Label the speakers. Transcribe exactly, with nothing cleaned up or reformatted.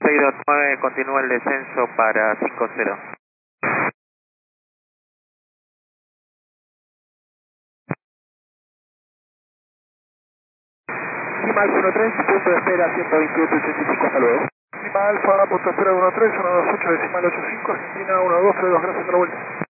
Speaker 1: seis dos nueve, continúa el descenso para cinco cero.
Speaker 2: Lima Alfa uno tres, punto de espera ciento veintiocho ochenta y cinco, hasta luego. Lima Alfa, punto de espera uno tres, uno dos ocho, decimal ochenta y cinco, Argentina uno dos, tres dos, gracias por la vuelta.